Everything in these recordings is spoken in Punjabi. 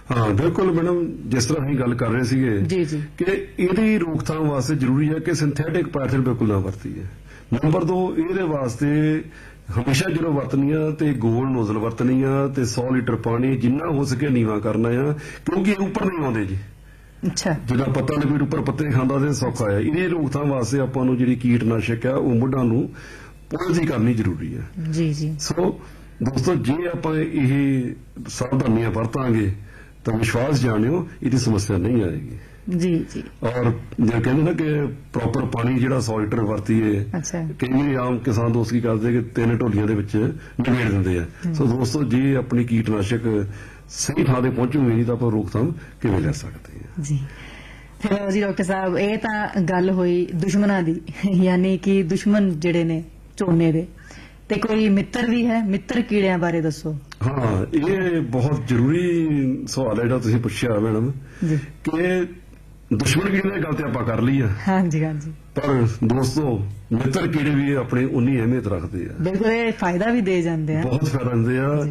हाँ बिल्कुल मैडम, जिस तरह ਅਸੀਂ ਗੱਲ ਕਰ ਰਹੇ ਸੀਗੇ ਜੀ ਜੀ ਕਿ ਇਹਦੀ ਰੋਕਥਾਮ ਵਾਸਤੇ ਜ਼ਰੂਰੀ ਹੈ ਕਿ ਸਿੰਥੈਟਿਕ ਪੈਰਾਫਿਨ ਬਿਲਕੁਲ ਨਾ ਵਰਤੀਏ। ਨੰਬਰ 2, ਇਹਦੇ ਵਾਸਤੇ ਹਮੇਸ਼ਾ ਜਦੋਂ ਵਰਤਣੀ ਆ ਤੇ ਗੋਲ ਨੋਜ਼ਲ ਵਰਤਣੀ ਆ ਤੇ 100 ਲੀਟਰ ਪਾਣੀ ਜਿੰਨਾ ਹੋ ਸਕੇ ਨੀਵਾ ਕਰਨਾ ਆ, ਕਿਉਂਕਿ ਇਹ ਉੱਪਰ ਨਹੀਂ ਆਉਂਦੇ ਜੀ। ਅੱਛਾ, ਜਿਹੜਾ ਪੱਤਾ ਲਪੇਟ ਉੱਪਰ ਪੱਤੇ ਖਾਂਦਾ ਤੇ ਸੌਖਾ ਆ। ਇਹਦੀ ਰੋਕਥਾਮ ਵਾਸਤੇ ਆਪਾਂ ਨੂੰ ਜਿਹੜੀ ਕੀਟਨਾਸ਼ਕ ਆ ਉਹ ਮੁੱਢਾਂ ਨੂੰ ਪੋਲਜੀ ਕਰਨੀ ਜ਼ਰੂਰੀ ਆ। ਜੀ ਜੀ। ਸੋ ਦੋਸਤੋ, ਜੇ ਆਪਾਂ ਇਹ ਸਾਵਧਾਨੀਆਂ ਵਰਤਾਂਗੇ ਤਾਂ ਵਿਸ਼ਵਾਸ ਜਾਣਿਓ ਇਹਦੀ ਸਮੱਸਿਆ ਨਹੀਂ ਆਏਗੀ। ਜੀ ਜੀ। ਔਰ ਜੇ ਕਹਿੰਦੇ ਨਾ ਕਿ ਪ੍ਰੋਪਰ ਪਾਣੀ ਜਿਹੜਾ 100 ਲੀਟਰ ਵਰਤੀਏ, ਅੱਛਾ, ਕਈ ਵਾਰੀ ਆਮ ਕਿਸਾਨ ਦੋਸਤ ਕੀ ਕਰਦੇ ਕਿ 3 ਢੋਲੀਆਂ ਦੇ ਵਿੱਚ ਨਿਬੇੜ ਦਿੰਦੇ ਆ। ਸੋ ਦੋਸਤੋ, ਜੇ ਆਪਣੀ ਕੀਟਨਾਸ਼ਕ ਸਹੀ ਥਾਂ ਤੇ ਪਹੁੰਚੂਗੀ ਨਹੀਂ ਤਾਂ ਆਪਾਂ ਰੋਕਥਾਮ ਕਿਵੇਂ ਲੈ ਸਕਦੇ ਹਾਂ। ਜੀ। ਚਲੋ ਜੀ ਡਾਕਟਰ ਸਾਹਿਬ, ਇਹ ਤਾਂ ਗੱਲ ਹੋਈ ਦੁਸ਼ਮਣਾਂ ਦੀ, ਯਾਨੀ ਕਿ ਦੁਸ਼ਮਣ ਜਿਹੜੇ ਨੇ ਝੋਨੇ ਦੇ, ਤੇ ਕੋਈ ਮਿੱਤਰ ਵੀ ਹੈ। ਮਿੱਤਰ ਕੀੜਿਆਂ ਬਾਰੇ ਦੱਸੋ। ਹਾਂ, ਇਹ ਬਹੁਤ ਜ਼ਰੂਰੀ ਸਵਾਲ ਹੈ ਜਿਹੜਾ ਤੁਸੀਂ ਪੁੱਛਿਆ ਮੈਡਮ, ਜੀ। ਕਿ ਦੁਸ਼ਮਣ ਕੀੜੇ ਦੀ ਗੱਲ ਤੇ ਆਪਾਂ ਕਰ ਲਈ ਆ, ਹਾਂਜੀ ਹਾਂਜੀ, ਪਰ ਦੋਸਤੋ ਮਿੱਤਰ ਕੀੜੇ ਵੀ ਆਪਣੇ ਉਨੀ ਅਹਿਮੀਅਤ ਰੱਖਦੇ ਆ। ਬਿਲਕੁਲ, ਇਹ ਫਾਇਦਾ ਵੀ ਦੇ ਜਾਂਦੇ ਆ, ਬਹੁਤ ਫਾਇਦਾ ਦਿੰਦੇ ਆ।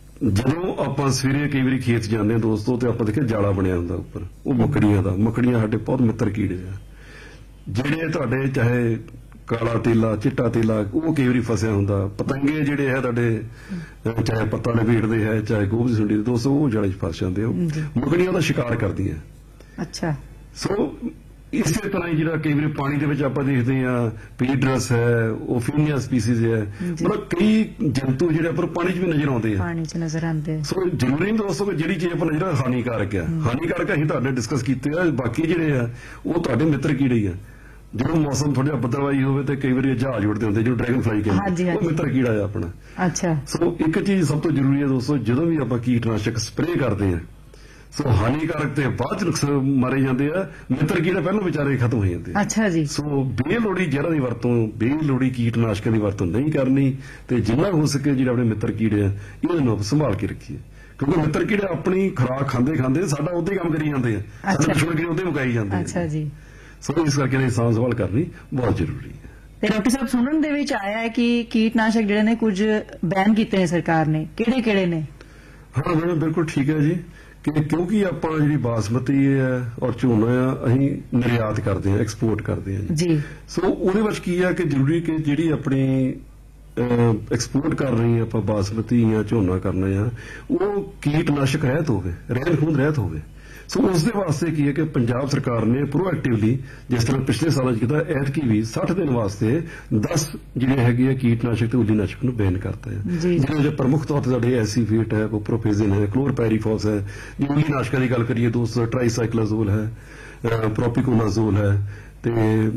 ਜਦੋਂ ਆਪਾਂ ਸਵੇਰੇ ਕਈ ਵਾਰੀ ਖੇਤ ਜਾਂਦੇ ਆ ਦੋਸਤੋ, ਤੇ ਆਪਾਂ ਦੇਖਿਆ ਜਾਲਾ ਬਣਿਆ ਹੁੰਦਾ ਉੱਪਰ, ਉਹ ਮੱਕੜੀਆਂ ਦਾ। ਮੱਕੜੀਆਂ ਸਾਡੇ ਬਹੁਤ ਮਿੱਤਰ ਕੀੜੇ ਆ, ਜਿਹੜੇ ਤੁਹਾਡੇ ਚਾਹੇ ਕਾਲਾ ਤੀਲਾ, ਚਿੱਟਾ ਤੀਲਾ, ਉਹ ਕਈ ਵਾਰੀ ਫਸਿਆ ਹੁੰਦਾ। ਪਤੰਗੇ ਜਿਹੜੇ ਹੈ ਤੁਹਾਡੇ, ਚਾਹੇ ਪੱਤਾ ਲਪੇਟਦੇ ਹੈ, ਚਾਹੇ ਗੋਭੀ ਸੁੰਡੀ ਦੇ, ਦੋਸਤੋ ਉਹ ਜੜ 'ਚ ਫਸ ਜਾਂਦੇ ਆ, ਮੱਕੜੀਆਂ ਦਾ ਸ਼ਿਕਾਰ ਕਰਦੀਆਂ। ਅੱਛਾ। ਸੋ ਇਸੇ ਤਰ੍ਹਾਂ ਹੀ ਜਿਹੜਾ ਕਈ ਵਾਰੀ ਪਾਣੀ ਦੇ ਵਿੱਚ ਆਪਾਂ ਦੇਖਦੇ ਆ, ਪੀਡਰਸ ਹੈ, ਓਫੀਨੀਆ ਸਪੀਸੀਜ਼ ਹੈ, ਮਤਲਬ ਕਈ ਜੰਤੂ ਜਿਹੜੇ ਆਪਾਂ ਪਾਣੀ 'ਚ ਵੀ ਨਜ਼ਰ ਆਉਂਦੇ ਆ, ਪਾਣੀ 'ਚ ਨਜ਼ਰ ਆਉਂਦੇ ਆ। ਸੋ ਜ਼ਰੂਰੀ ਨਹੀਂ ਦੋਸਤੋ ਕਿ ਜਿਹੜੀ ਚੀਜ਼ ਆਪਾਂ ਨਜ਼ਰ ਹਾਨੀਕਾਰਕ ਆ, ਹਾਨੀਕਾਰਕ ਅਸੀਂ ਤੁਹਾਡੇ ਡਿਸਕਸ ਕੀਤੇ ਆ। ਬਾਕੀ ਜਿਹੜੇ ਆ ਉਹ ਤੁਹਾਡੇ ਮਿੱਤਰ ਕੀੜੇ ਹੀ ਆ। ਜਦੋਂ ਮੌਸਮ ਥੋੜਾ ਬੱਦਲਵਾਈ ਹੋਵੇ ਤੇ ਕਈ ਵਾਰੀ ਜਹਾਜ਼ ਉੱਡਦੇ ਹੁੰਦੇ, ਜੋ ਡਰੈਗਨ ਫਲਾਈ ਕਹਿੰਦੇ, ਉਹ ਮਿੱਤਰ ਕੀੜਾ ਆ ਆਪਣਾ। ਅੱਛਾ। ਸੋ ਇੱਕ ਚੀਜ਼ ਸਭ ਤੋਂ ਜ਼ਰੂਰੀ ਹੈ ਦੋਸਤੋ, ਜਦੋਂ ਵੀ ਆਪਾਂ ਕੀਟਨਾਸ਼ਕ ਸਪਰੇਅ ਕਰਦੇ ਆ, ਸੋ ਹਾਨੀਕਾਰਕ ਤੇ ਬਾਅਦ ਚ ਨੁਕਸਾਨ ਮਾਰੇ ਜਾਂਦੇ ਆ, ਮਿੱਤਰ ਕੀੜੇ ਪਹਿਲਾਂ ਵਿਚਾਰੇ ਖਤਮ ਹੋ ਜਾਂਦੇ ਆ। ਅੱਛਾ ਜੀ। ਸੋ ਬੇਲੋੜੀ ਜ਼ਹਿਰਾਂ ਦੀ ਵਰਤੋਂ, ਬੇਲੋੜੀ ਕੀਟਨਾਸ਼ਕਾਂ ਦੀ ਵਰਤੋਂ ਨਹੀਂ ਕਰਨੀ, ਤੇ ਜਿੰਨਾ ਹੋ ਸਕੇ ਜਿਹੜੇ ਆਪਣੇ ਮਿੱਤਰ ਕੀੜੇ ਆ ਇਹਨਾਂ ਨੂੰ ਸੰਭਾਲ ਕੇ ਰੱਖੀਏ, ਕਿਉਂਕਿ ਮਿੱਤਰ ਕੀੜੇ ਆਪਣੀ ਖੁਰਾਕ ਖਾਂਦੇ ਖਾਂਦੇ ਸਾਡਾ ਉਹਦੇ ਕੰਮ ਕਰੀ ਜਾਂਦੇ ਆ, ਸਾਡੇ ਦੁਸ਼ਮਣ ਕੀੜੇ ਉਹਦੇ ਮੁਕਾਈ ਜਾਂਦੇ ਆ। ਅੱਛਾ ਜੀ। ਸੋ ਇਸ ਕਰਕੇ ਇਹ ਸਾਂਭ ਸੰਭਾਲ ਕਰਨੀ ਬਹੁਤ ਜ਼ਰੂਰੀ ਹੈ। ਤੇ ਡਾਕਟਰ ਸਾਹਿਬ, ਸੁਣਨ ਦੇ ਵਿੱਚ ਆਇਆ ਹੈ ਕਿ ਕੀਟਨਾਸ਼ਕ ਜਿਹੜੇ ਨੇ ਕੁਝ ਬੈਨ ਕੀਤੇ ਨੇ ਸਰਕਾਰ ਨੇ, ਕਿਹੜੇ ਕਿਹੜੇ ਨੇ? ਹਾਂ ਮੈਡਮ, ਬਿਲਕੁਲ ਠੀਕ ਹੈ ਜੀ, ਕਿ ਕਿਉਂਕਿ ਆਪਾਂ ਜਿਹੜੀ ਬਾਸਮਤੀ ਹੈ ਔਰ ਝੋਨਾ ਆ, ਅਸੀਂ ਨਿਰਯਾਤ ਕਰਦੇ ਹਾਂ, ਐਕਸਪੋਰਟ ਕਰਦੇ ਹਾਂ ਜੀ। ਸੋ ਉਹਦੇ ਵਿੱਚ ਕੀ ਹੈ ਕਿ ਜ਼ਰੂਰੀ ਕਿ ਜਿਹੜੀ ਆਪਣੀ ਐਕਸਪੋਰਟ ਕਰ ਰਹੀ ਹੈ ਆਪਾਂ ਬਾਸਮਤੀ ਜਾਂ ਝੋਨਾ ਕਰਨਾ ਆ, ਉਹ ਕੀਟਨਾਸ਼ਕ ਰਹਿਤ ਹੋਵੇ, ਰਹਿੰਦ ਖੂੰਹਦ ਰਹਿਤ ਹੋਵੇ। ਸੋ ਉਸ ਦੇ ਵਾਸਤੇ ਕੀ ਹੈ ਕਿ ਪੰਜਾਬ ਸਰਕਾਰ ਨੇ ਪ੍ਰੋਐਕਟਿਵਲੀ, ਜਿਸ ਤਰ੍ਹਾਂ ਪਿਛਲੇ ਸਾਲਾਂ 'ਚ ਕੀਤਾ, ਐਤਕੀ ਵੀ 60 ਦਿਨ ਵਾਸਤੇ 10 ਜਿਹੜੇ ਹੈਗੇ ਆ ਕੀਟਨਾਸ਼ਕ ਤੇ ਉਲੀਨਾਸ਼ਕ ਨੂੰ ਬੈਨ ਕਰਤਾ ਹੈ। ਜਿਹਨਾਂ ਦੇ ਪ੍ਰਮੁੱਖ ਤੌਰ ਤੇ ਸਾਡੇ ਐਸੀਫੇਟ ਹੈ, ਕੋਪਰੋਫੇਜ਼ਿਨ ਹੈ, ਕਲੋਰਪੈਰੀਫੋਸ ਹੈ। ਜੇ ਉਲੀਨਾਸ਼ਕਾਂ ਦੀ ਗੱਲ ਕਰੀਏ ਦੋਸਤੋ, ਟ੍ਰਾਈਸਾਈਕਲਾਜ਼ੋਲ ਹੈ, ਪ੍ਰੋਪੀਕੋਨਾਜ਼ੋਲ ਹੈ, ਤੇ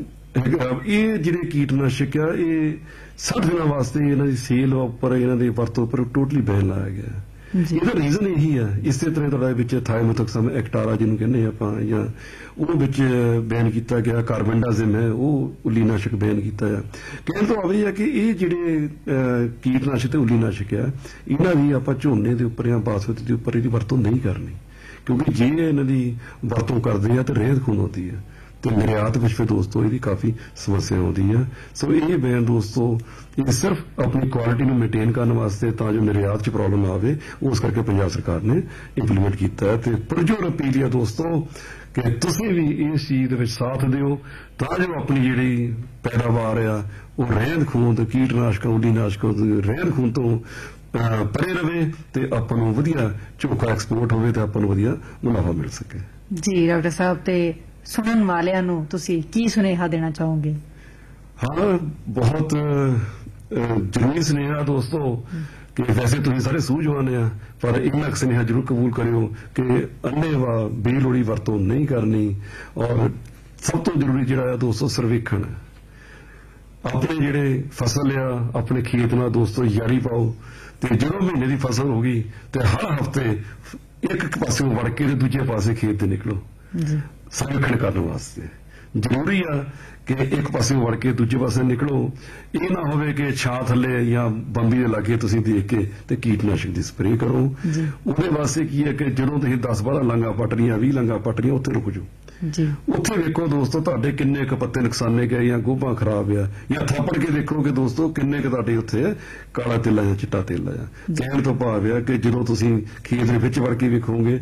ਇਹ ਜਿਹੜੇ ਕੀਟਨਾਸ਼ਕ ਆ ਇਹ 60 ਦਿਨਾਂ ਵਾਸਤੇ ਇਹਨਾਂ ਦੀ ਸੇਲ ਉੱਪਰ, ਇਹਨਾਂ ਦੀ ਵਰਤੋਂ ਉੱਪਰ ਟੋਟਲੀ ਬੈਨ ਲਾਇਆ ਗਿਆ। ਇਹਦਾ ਰੀਜ਼ਨ ਇਹੀ ਆ। ਇਸੇ ਤਰ੍ਹਾਂ ਤੁਹਾਡੇ ਵਿੱਚ ਥਾਇਮੋਥੋਕਸਮ ਐਕਟਾਰਾ ਜਿਹਨੂੰ ਕਹਿੰਦੇ ਆਪਾਂ, ਜਾਂ ਉਹ ਵਿੱਚ ਬੈਨ ਕੀਤਾ ਗਿਆ। ਕਾਰਬੈਂਡਾਜ਼ਿਮ ਹੈ, ਉਹ ਉਲੀਨਾਸ਼ਕ ਬੈਨ ਕੀਤਾ ਆ। ਕਹਿਣ ਤੋਂ ਆਵੇ ਆ ਕਿ ਇਹ ਜਿਹੜੇ ਕੀਟਨਾਸ਼ਕ ਤੇ ਉਲੀਨਾਸ਼ਕ ਆ, ਇਹਨਾਂ ਦੀ ਆਪਾਂ ਝੋਨੇ ਦੇ ਉੱਪਰ ਜਾਂ ਬਾਸਮਤੀ ਦੇ ਉੱਪਰ ਇਹਦੀ ਵਰਤੋਂ ਨਹੀਂ ਕਰਨੀ, ਕਿਉਂਕਿ ਜੇ ਇਹਨਾਂ ਦੀ ਵਰਤੋਂ ਕਰਦੇ ਆ ਤਾਂ ਰਹਿੰਦ ਖੂੰਹਦ ਹੁੰਦੀ ਹੈ, ਤੇ ਨਿਰਯਾਤ ਵਿੱਚ ਫਿਰ ਦੋਸਤੋ ਇਹਦੀ ਕਾਫੀ ਸਮੱਸਿਆ ਆਉਂਦੀ ਹੈ। ਸੋ ਇਹ ਬੈਨ ਦੋਸਤੋ ਇਹ ਸਿਰਫ ਆਪਣੀ ਕੁਆਲਿਟੀ ਨੂੰ ਮੇਨਟੇਨ ਕਰਨ ਵਾਸਤੇ, ਤਾਂ ਜੋ ਨਿਰਯਾਤ 'ਚ ਪ੍ਰੋਬਲਮ ਆਵੇ, ਉਸ ਕਰਕੇ ਪੰਜਾਬ ਸਰਕਾਰ ਨੇ ਇੰਪਲੀਮੈਂਟ ਕੀਤਾ ਹੈ। ਤੇ ਪੁਰਜੋਰ ਅਪੀਲ ਹੈ ਦੋਸਤੋ ਕਿ ਤੁਸੀਂ ਵੀ ਇਸ ਚੀਜ਼ ਦੇ ਵਿੱਚ ਸਾਥ ਦਿਓ, ਤਾਂ ਜੋ ਆਪਣੀ ਜਿਹੜੀ ਪੈਦਾਵਾਰ ਆ ਉਹ ਰਹਿੰਦ ਖੂੰਹਦ, ਕੀਟਨਾਸ਼ਕਾਂ, ਉਲੀਨਾਸ਼ਕਾਂ, ਰਹਿੰਦ ਖੂੰਹਦ ਤੋਂ ਪਰੇ ਰਵੇ, ਤੇ ਆਪਾਂ ਨੂੰ ਵਧੀਆ ਝੋਕਾ ਐਕਸਪੋਰਟ ਹੋਵੇ, ਤੇ ਆਪਾਂ ਨੂੰ ਵਧੀਆ ਮੁਨਾਫਾ ਮਿਲ ਸਕੇ। ਜੀ ਡਾਕਟਰ ਸਾਹਿਬ, ਤੇ ਸੁਣਨ ਵਾਲਿਆਂ ਨੂੰ ਤੁਸੀਂ ਕੀ ਸੁਨੇਹਾ ਦੇਣਾ ਚਾਹੋਗੇ? ਹਾਂ, ਬਹੁਤ ਜ਼ਰੂਰੀ ਸੁਨੇਹਾ ਦੋਸਤੋ, ਕਿ ਵੈਸੇ ਤੁਸੀਂ ਸਾਰੇ ਸੂਝਵਾਨ ਆ, ਪਰ ਇੰਨਾ ਕੁ ਸੁਨੇਹਾ ਜ਼ਰੂਰ ਕਬੂਲ ਕਰਿਓ ਕਿ ਅੰਨ੍ਹੇਵਾਹ ਬੇਲੋੜੀ ਵਰਤੋਂ ਨਹੀਂ ਕਰਨੀ। ਔਰ ਸਭ ਤੋਂ ਜ਼ਰੂਰੀ ਜਿਹੜਾ ਆ ਦੋਸਤੋ, ਸਰਵੇਖਣ। ਆਪਣੇ ਜਿਹੜੇ ਫਸਲ ਆ, ਆਪਣੇ ਖੇਤ ਨਾਲ ਦੋਸਤੋ ਯਾਰੀ ਪਾਓ, ਤੇ ਜਦੋਂ ਮਹੀਨੇ ਦੀ ਫਸਲ ਹੋ ਗਈ ਤੇ ਹਰ ਹਫ਼ਤੇ ਇੱਕ ਪਾਸੇ ਵੜ ਕੇ ਤੇ ਦੂਜੇ ਪਾਸੇ ਖੇਤ ਤੇ ਨਿਕਲੋ ਸਰਵੇਖਣ ਕਰਨ ਵਾਸਤੇ। ਜ਼ਰੂਰੀ ਆ ਕਿ ਇੱਕ ਪਾਸੇ ਵੜ ਕੇ ਦੂਜੇ ਪਾਸੇ ਨਿਕਲੋ। ਇਹ ਨਾ ਹੋਵੇ ਕਿ ਛਾਂ ਥੱਲੇ ਜਾਂ ਬੰਬੀ ਦੇ ਲਾਗੇ ਤੁਸੀਂ ਦੇਖ ਕੇ ਤੇ ਕੀਟਨਾਸ਼ਕ ਦੀ ਸਪਰੇਅ ਕਰੋ। ਉਹਦੇ ਵਾਸਤੇ ਕੀ ਹੈ ਕਿ ਜਦੋਂ ਤੁਸੀਂ 10-12 ਲਾਂਘਾਂ ਪੱਟ ਰਹੀਆਂ, 20 ਲਾਂਘਾਂ ਪੱਟ ਰਹੀਆਂ, ਉੱਥੇ ਰੁਕ ਜਾਓ। ਉੱਥੇ ਵੇਖੋ ਦੋਸਤੋ ਤੁਹਾਡੇ ਕਿੰਨੇ ਕੁ ਪੱਤੇ ਨੁਕਸਾਨੇ ਗਏ ਜਾਂ ਗੋਭਾ ਖਰਾਬ ਆ, ਜਾਂ ਥਾਪੜ ਕੇ ਦੇਖੋਗੇ ਦੋਸਤੋ ਕਿੰਨੇ ਕੁ ਤੁਹਾਡੇ ਉੱਥੇ ਕਾਲਾ ਤੇਲਾ ਜਾਂ ਚਿੱਟਾ ਤੇਲਾ ਆ। ਕਹਿਣ ਤੋਂ ਭਾਵ ਆ ਕਿ ਜਦੋਂ ਤੁਸੀਂ ਖੇਤ ਦੇ ਵਿੱਚ ਵੜ ਕੇ ਵੇਖੋਗੇ